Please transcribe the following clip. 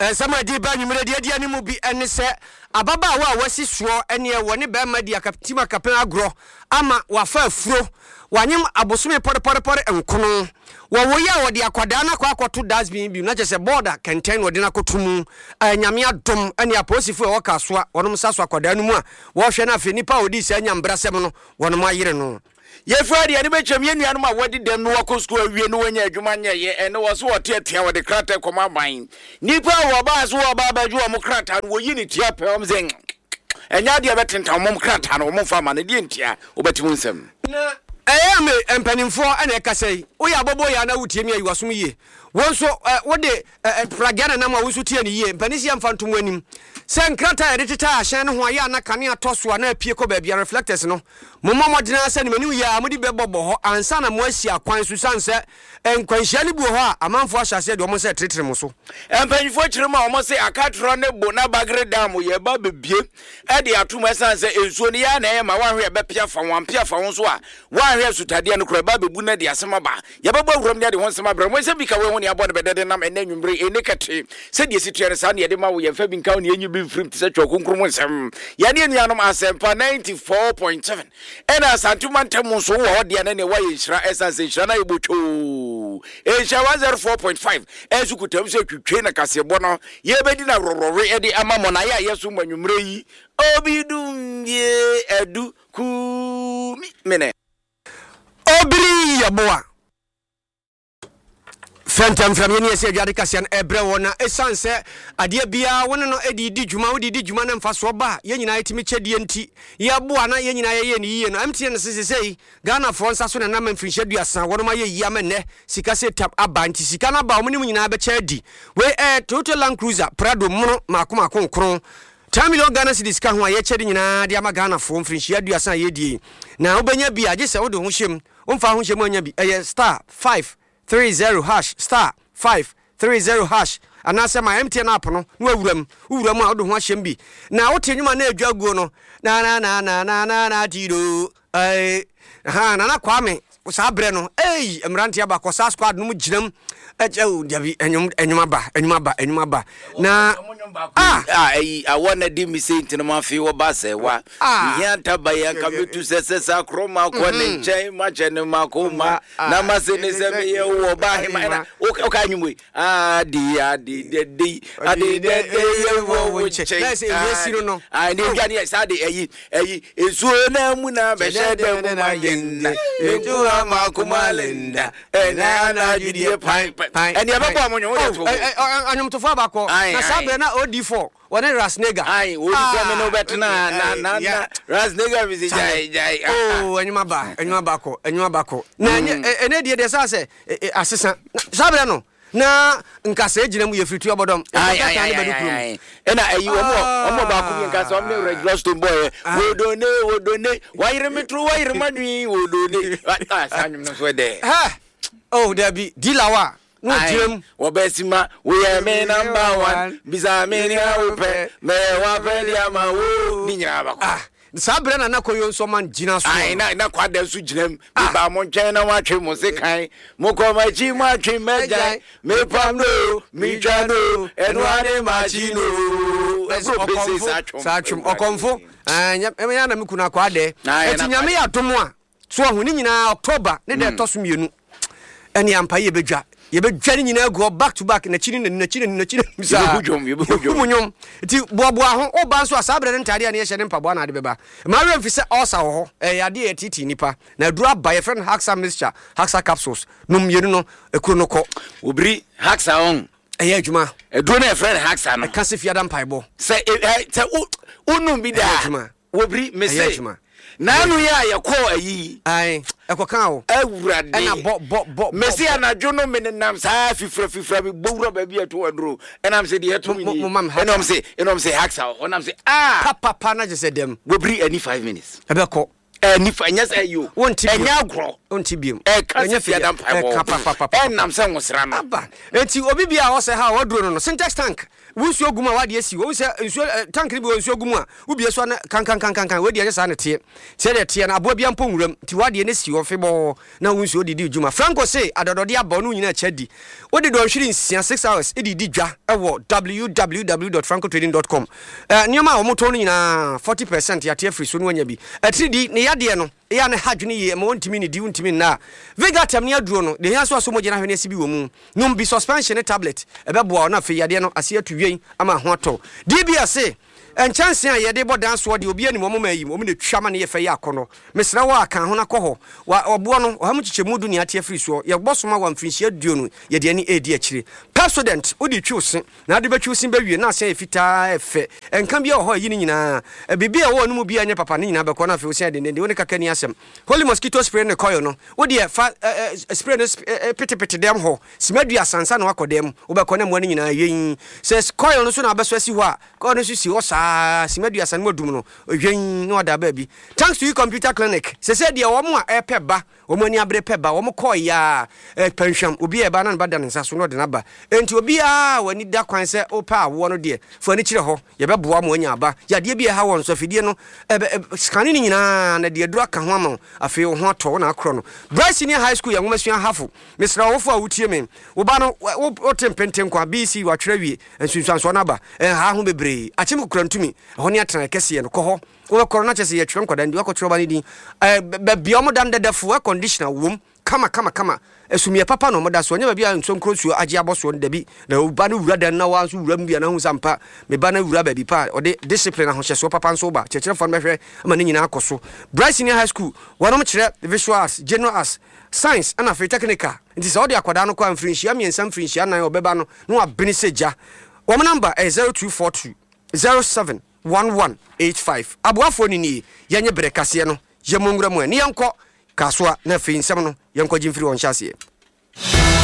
Sama di ba nwumre de animu bi ene se ababa wa wasi suo ene woni be ma di akatima kapen agro ama wafa afuro wanyem abosome pore enkono wo ya wo de akwada na kwa akoto dustbin bi na je se border kenten wo de na kotumu nyame adom ene aposifo e woka soa wonom saso akwada no mu a wo hwe na afi nipa odi se anya mbrasem no wonom ayire no ye fradi ani betwam ye nuanom a wodi dem no wako school awie no wanya adwuma nya ye ene wo so wote atia wo de krata koma ban nipa wo ba so wo ba baju wo krata no wo yi ni tia pe om zen enya de betenta wo krata no wo fa ma ne de ntia wo betimu nsem na me empanimfo ene kasai wo ya bobo ya na wutie mi ayiwasom ye wonso wode pragana na ma wonso tie ne ye mpanisi amfantom anim se nkrata ya teta ahyen no ho ya na kane atoso na apie ko ba bia reflectors no momma modena se ne mani ya mudi bebobo ho ansa na mo asi akwan su sanse enkwanhia ne bu ho a amanfo ahyase de o mo se tretre mo so empanifo kirema o mo se akatro ne bo na bagre dam ye ba bebie e de atom sanse ensuo ne ya na e ma wanhwe be pia fa wampia fa won so a wanhwe sutade no kro ba bebu na de asema ba ye bebo awuram ne de won sema bra mo se bi ka we won ya bo ne bedede nam enanwumbre enikate se de situere sa ne de ma wo ye fa bi nka ne enyu bi frim tse twokonkrom nsem ya ne nuanom asempa 94.7 ena santuma ntemu so wo de na ne wa ye hira essence hira na yebocho ehia 104.5 ezukutam se twetwe na kasebo no ye bedi na rorore e de amamo na ya yeso manwumre yi obidum ye edu ku mene obiri yaboa Fentam from yeni ese adwade kasian ebre wona esanse ade bia wona no edidi djuma na mfa so ba ye nyina yetimi chedie nti ye boa na ye nyina ye ni ye no MTN sesei Ghana for nsa so na na mfinhye duasan wono ma ye yi amene sika se tap abanti sika na ba omunim nyina be chedi we Toyota Land Cruiser Prado mono makoma konkron 10 million Ghana cedis ka ho ye chedi nyina de ama Ghana for mfinhye duasan ye die na obenya bia je se wo de ho hyem omfa ho hyem anya bi star 530 hash star 530 hash anase ma MTN app no na awuram a odo ho ahyem bi na wote nyuma na adwaguo no na tiro na kwame sa bre no emrante aba ko sa squad no mu ginam dabi enyuma ba na I wanna di me say into ma fi wo ba se wa yanta ba ya kametu sesa kroma ko ne nchen ma chene makoma na ma se ne se me ye wo ba he ma o ka nyumwe adi de ye wo che na se yesiro no ne gani ya sa de esuo na mu na be shede mu ma yenna eju makoma lenda na judie pai eni abako amonyo wo anyum to fa bako na sabe na OD4 wona Rasnega odi kwa me no betna Rasnega bizi jai enyuma bako na ene de sa se asesa sabe no na nkasa ejinam ye fritu obodom ena ayi omo ba ku nkasa omne regular stone boy wodone wayire metro wayire madwi wodone asanyum no so de Debbie dilawa no jim wobesima we are me number 1 biza me ni awupe me wa peli ama wo ni nyira bako sabre na koyo nso man gina so na kwada su ginam ba mo ntwen na watwe mo sekan mo ko ma chi mo atwe meja me pam no mi twa no eno ane ma chi no sa atwem okonfo nya na mikuna kwade etinyame ya tomo a so ho ni nyina October ne de to so mienu ene ampa ye bedwa ni nyina go back to back na chiri misa hujom ti boabo ho oba nso asabre ntade a ne ye mpaboa na ade beba ma we mfise osa ho ade etiti nipa na dura ba ye friend Haxa mixture Haxa capsules no mienu no ekuro no ko obri Haxa on adwuma eduro na friend Haxa no ka se fiada mpaibo se unum bi da obri me se nanu ya yakọ ayi ekoka o awurade na bo mesi anajo no menenam saa fifra bi bowura ba bi ato aduro enam se de eto mi enom se Haxa onam se papa na je se dem wobri any 5 minutes ebeko nifa nyas ayo enya agro onti biem enya fiada mpa bo nam se nwosra no aba enti obi bia wo se ha waduro no syntax tank wunsu oguma wade asi wo se nsu tank ni bi wunsu oguma ubie so na kan wadi anya sa na tie de tie na abo bia mpo nwuram ti wade ne si wo febo na wunsu odidi djuma Franco say adodode aba no nyina chadi wodi do hwiri nsia 6 hours edidi dwa ewo www.francotrading.com nioma wo moto no nyina 40% ya tie free so no anya bi 3D ne yade no ya ne hadwene ye ma wontimi ne di wontimi na vega tam ne aduro no de hia so aso mo gina hwene asibi wo mu no bi suspension tablet ebeboa na fe yade no ase atuwen ama ho ato DBS chance a yede bo dance wo de obi ani mo mayi mo ne twama ne ye fe ya akono mesra wa aka ho na kɔ hɔ obo no o ha mu chiche mudu ne atie free so ye bosoma wa mfinhia duo no ye de ani edi akire president odi twusin na de betwusin ba wie na ase efita efe enka bia ho yi ni nyina bibia wo no mu bia nye papa ne nyina be kɔ na fe o se de ne woni kaka ni asem holy mosquito spray ne koyo no wo de spray ne pete dem ho simadua sansa na wakodem wo be kɔ na mo ne nyina yen se koyo no so na abeso asi ho a koyo no so si wo simadua san modum no hwen no da ba bi thanks to you computer clinic se de wo mo a epeba wo mo ani abre peba wo mo call ya pension obi e ba na ba da nsa so no de na ba enti obi a wani da kwan se opa awo no de fo ani kire ho ye be boa mo anya aba ya de bi e ha won so fidie no scanning nyina na de adura ka ho ama afi ho ato na akro no Bryce Senior High School ya ngomasua hafo mesra wo fo a wutie me wo ba no wo tempenten kwa BC wa twere wie ensunsuan so na ba ha ho bebre achim kurantumi ho ne atena kese no kɔ ho wo corona chese ye twem kwadan di wakɔtwerɛ ba ne din bia omo dan dadafo conditioner wom kama esumie papa no moda so nya bia nso nkrosuo age aboso da bi na ba no wura dan na wa so wura mbia na hu sampa me ba na wura ba bi pa ode discipline ahohyeso papa nso ba kyekere fo mehwe ama ne nyina akoso Bryce Senior High School wonom kyerɛ visual arts general arts science and afre technical nti so ode akwada no kwa mfrinhia miensa mfrinhia nan obeba no no abene seja wo number 0242 071185 abuafo ni yenye brekase no yemongura mu ani yanko kaswa na fe nsem no yanko jimfiri won hyase